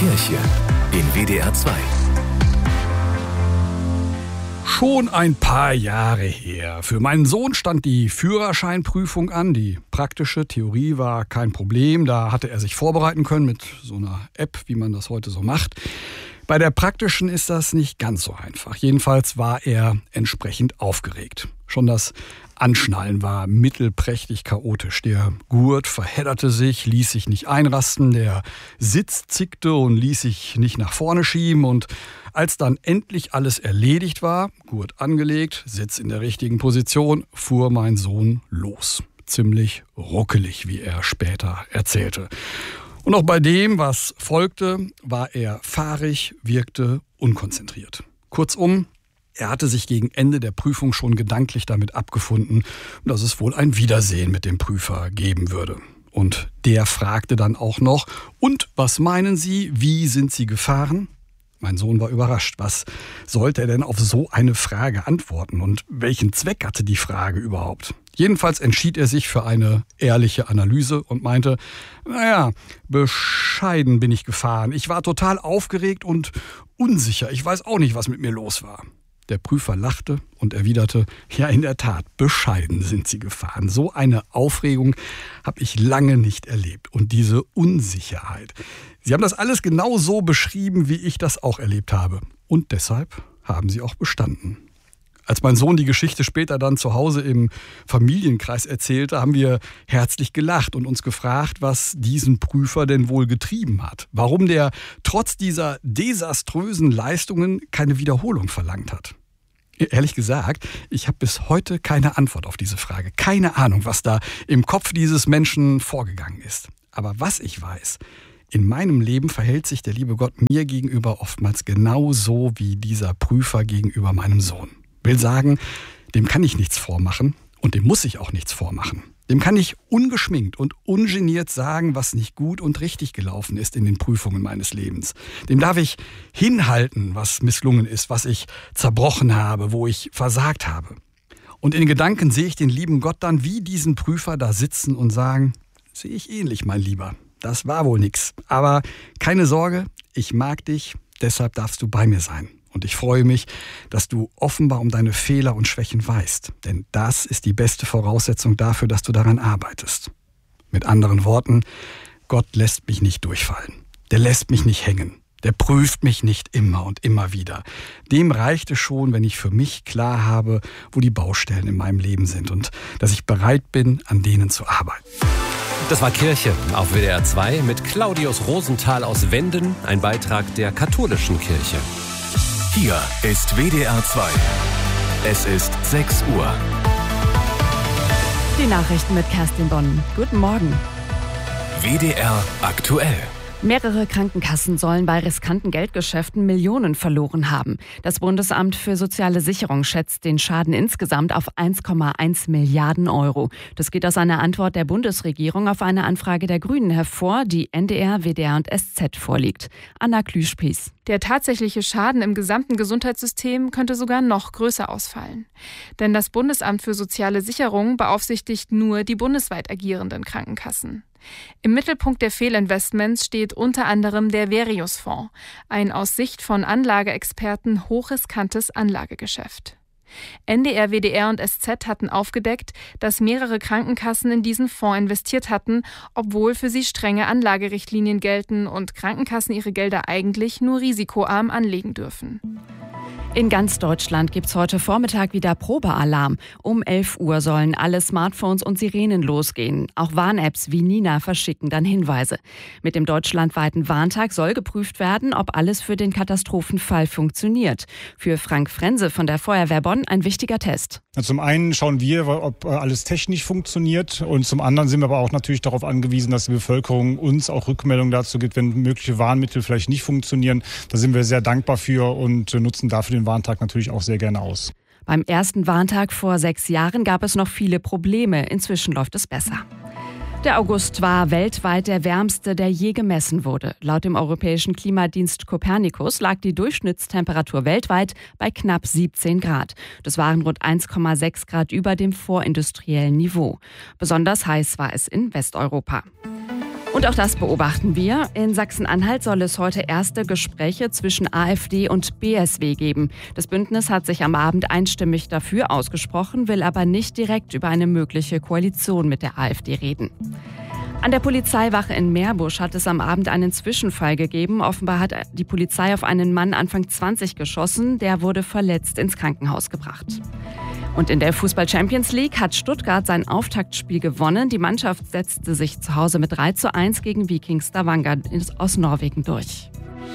Kirche in WDR 2. Schon ein paar Jahre her. Für meinen Sohn stand die Führerscheinprüfung an. Die praktische Theorie war kein Problem. Da hatte er sich vorbereiten können mit so einer App, wie man das heute so macht. Bei der praktischen ist das nicht ganz so einfach. Jedenfalls war er entsprechend aufgeregt. Schon das Anschnallen war mittelprächtig chaotisch. Der Gurt verhedderte sich, ließ sich nicht einrasten. Der Sitz zickte und ließ sich nicht nach vorne schieben. Und als dann endlich alles erledigt war, Gurt angelegt, Sitz in der richtigen Position, fuhr mein Sohn los. Ziemlich ruckelig, wie er später erzählte. Und auch bei dem, was folgte, war er fahrig, wirkte unkonzentriert. Kurzum, er hatte sich gegen Ende der Prüfung schon gedanklich damit abgefunden, dass es wohl ein Wiedersehen mit dem Prüfer geben würde. Und der fragte dann auch noch: Und was meinen Sie, wie sind Sie gefahren? Mein Sohn war überrascht. Was sollte er denn auf so eine Frage antworten? Und welchen Zweck hatte die Frage überhaupt? Jedenfalls entschied er sich für eine ehrliche Analyse und meinte: Naja, bescheiden bin ich gefahren. Ich war total aufgeregt und unsicher. Ich weiß auch nicht, was mit mir los war. Der Prüfer lachte und erwiderte: Ja, in der Tat, bescheiden sind Sie gefahren. So eine Aufregung habe ich lange nicht erlebt. Und diese Unsicherheit. Sie haben das alles genau so beschrieben, wie ich das auch erlebt habe. Und deshalb haben Sie auch bestanden. Als mein Sohn die Geschichte später dann zu Hause im Familienkreis erzählte, haben wir herzlich gelacht und uns gefragt, was diesen Prüfer denn wohl getrieben hat. Warum der trotz dieser desaströsen Leistungen keine Wiederholung verlangt hat. Ehrlich gesagt, ich habe bis heute keine Antwort auf diese Frage. Keine Ahnung, was da im Kopf dieses Menschen vorgegangen ist. Aber was ich weiß: In meinem Leben verhält sich der liebe Gott mir gegenüber oftmals genauso wie dieser Prüfer gegenüber meinem Sohn. Will sagen, dem kann ich nichts vormachen und dem muss ich auch nichts vormachen. Dem kann ich ungeschminkt und ungeniert sagen, was nicht gut und richtig gelaufen ist in den Prüfungen meines Lebens. Dem darf ich hinhalten, was misslungen ist, was ich zerbrochen habe, wo ich versagt habe. Und in Gedanken sehe ich den lieben Gott dann wie diesen Prüfer da sitzen und sagen: Sehe ich ähnlich, mein Lieber. Das war wohl nix. Aber keine Sorge, ich mag dich, deshalb darfst du bei mir sein. Und ich freue mich, dass du offenbar um deine Fehler und Schwächen weißt. Denn das ist die beste Voraussetzung dafür, dass du daran arbeitest. Mit anderen Worten, Gott lässt mich nicht durchfallen. Der lässt mich nicht hängen. Der prüft mich nicht immer und immer wieder. Dem reicht es schon, wenn ich für mich klar habe, wo die Baustellen in meinem Leben sind und dass ich bereit bin, an denen zu arbeiten. Das war Kirche auf WDR 2 mit Claudius Rosenthal aus Wenden, ein Beitrag der katholischen Kirche. Hier ist WDR 2. Es ist 6 Uhr. Die Nachrichten mit Kerstin Bonn. Guten Morgen. WDR aktuell. Mehrere Krankenkassen sollen bei riskanten Geldgeschäften Millionen verloren haben. Das Bundesamt für soziale Sicherung schätzt den Schaden insgesamt auf 1,1 Milliarden Euro. Das geht aus einer Antwort der Bundesregierung auf eine Anfrage der Grünen hervor, die NDR, WDR und SZ vorliegt. Anna Klüsch-Pies. Der tatsächliche Schaden im gesamten Gesundheitssystem könnte sogar noch größer ausfallen. Denn das Bundesamt für soziale Sicherung beaufsichtigt nur die bundesweit agierenden Krankenkassen. Im Mittelpunkt der Fehlinvestments steht unter anderem der Verius-Fonds, ein aus Sicht von Anlageexperten hochriskantes Anlagegeschäft. NDR, WDR und SZ hatten aufgedeckt, dass mehrere Krankenkassen in diesen Fonds investiert hatten, obwohl für sie strenge Anlagerichtlinien gelten und Krankenkassen ihre Gelder eigentlich nur risikoarm anlegen dürfen. In ganz Deutschland gibt's heute Vormittag wieder Probealarm. Um 11 Uhr sollen alle Smartphones und Sirenen losgehen. Auch Warn-Apps wie Nina verschicken dann Hinweise. Mit dem deutschlandweiten Warntag soll geprüft werden, ob alles für den Katastrophenfall funktioniert. Für Frank Frense von der Feuerwehr Bonn ein wichtiger Test. Zum einen schauen wir, ob alles technisch funktioniert, und zum anderen sind wir aber auch natürlich darauf angewiesen, dass die Bevölkerung uns auch Rückmeldungen dazu gibt, wenn mögliche Warnmittel vielleicht nicht funktionieren. Da sind wir sehr dankbar für und nutzen dafür den Warntag natürlich auch sehr gerne aus. Beim ersten Warntag vor 6 Jahren gab es noch viele Probleme. Inzwischen läuft es besser. Der August war weltweit der wärmste, der je gemessen wurde. Laut dem europäischen Klimadienst Copernicus lag die Durchschnittstemperatur weltweit bei knapp 17 Grad. Das waren rund 1,6 Grad über dem vorindustriellen Niveau. Besonders heiß war es in Westeuropa. Und auch das beobachten wir. In Sachsen-Anhalt soll es heute erste Gespräche zwischen AfD und BSW geben. Das Bündnis hat sich am Abend einstimmig dafür ausgesprochen, will aber nicht direkt über eine mögliche Koalition mit der AfD reden. An der Polizeiwache in Meerbusch hat es am Abend einen Zwischenfall gegeben. Offenbar hat die Polizei auf einen Mann Anfang 20 geschossen. Der wurde verletzt ins Krankenhaus gebracht. Und in der Fußball-Champions League hat Stuttgart sein Auftaktspiel gewonnen. Die Mannschaft setzte sich zu Hause mit 3:1 gegen Viking Stavanger aus Norwegen durch.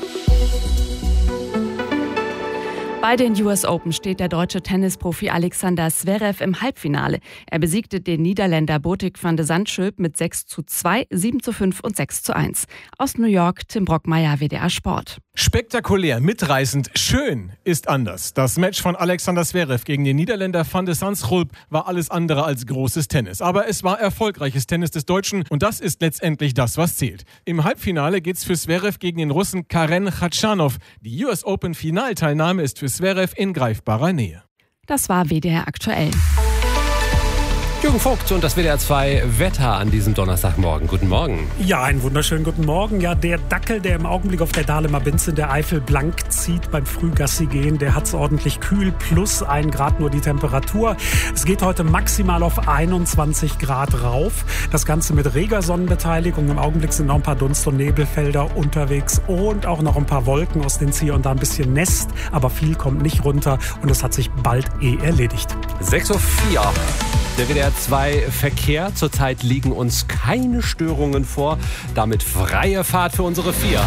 Bei den US Open steht der deutsche Tennisprofi Alexander Zverev im Halbfinale. Er besiegte den Niederländer Botic van de Zandschulp mit 6:2, 7:5 und 6:1. Aus New York, Tim Brockmeier, WDR Sport. Spektakulär, mitreißend, schön ist anders. Das Match von Alexander Zverev gegen den Niederländer van de Zandschulp war alles andere als großes Tennis. Aber es war erfolgreiches Tennis des Deutschen und das ist letztendlich das, was zählt. Im Halbfinale geht's für Zverev gegen den Russen Karen Khachanov. Die US Open Finalteilnahme ist für Zverev in greifbarer Nähe. Das war WDR aktuell. Jürgen Vogt und das WDR 2 Wetter an diesem Donnerstagmorgen. Guten Morgen. Ja, einen wunderschönen guten Morgen. Ja, der Dackel, der im Augenblick auf der Dahlemer Binz in der Eifel blank zieht beim Frühgassi gehen, der hat es ordentlich kühl, plus 1 Grad nur die Temperatur. Es geht heute maximal auf 21 Grad rauf. Das Ganze mit reger Sonnenbeteiligung. Im Augenblick sind noch ein paar Dunst- und Nebelfelder unterwegs und auch noch ein paar Wolken, aus denen hier und da ein bisschen Nest. Aber viel kommt nicht runter und es hat sich bald erledigt. 6:04 Uhr. Der WDR 2 Verkehr. Zurzeit liegen uns keine Störungen vor. Damit freie Fahrt für unsere 4.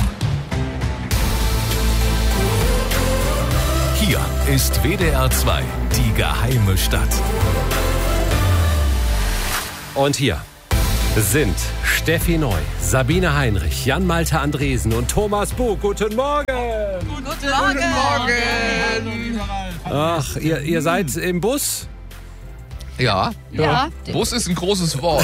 Hier ist WDR 2, die geheime Stadt. Und hier sind Steffi Neu, Sabine Heinrich, Jan-Malte Andresen und Thomas Buch. Guten Morgen! Guten Morgen! Ach, ihr seid im Bus? Ja. Bus ist ein großes Wort.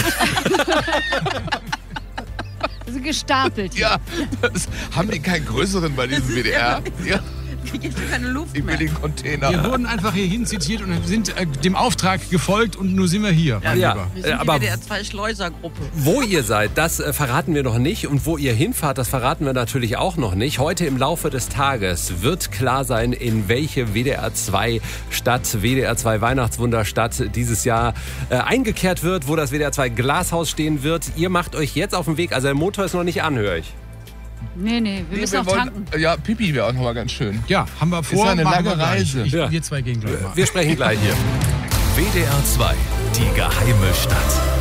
Also gestapelt. Ja, haben die keinen größeren bei diesem WDR? Ja. Jetzt keine Luft Die mehr. billigen Container. Wir wurden einfach hierhin zitiert und sind dem Auftrag gefolgt und nun sind wir hier. Ja, Wir sind aber die WDR 2 Schleusergruppe. wo ihr seid, das verraten wir noch nicht. Und wo ihr hinfahrt, das verraten wir natürlich auch noch nicht. Heute im Laufe des Tages wird klar sein, in welche WDR 2 Stadt, WDR 2 Weihnachtswunderstadt dieses Jahr eingekehrt wird, wo das WDR 2 Glashaus stehen wird. Ihr macht euch jetzt auf den Weg, also der Motor ist noch nicht an, höre ich. Nee, wir müssen noch tanken. Ja, Pipi wäre auch noch mal ganz schön. Ja, haben wir vor. Ist eine machen wir lange gleich. Reise. Ja. Wir zwei gehen gleich mal. Wir sprechen gleich hier. WDR 2, die geheime Stadt.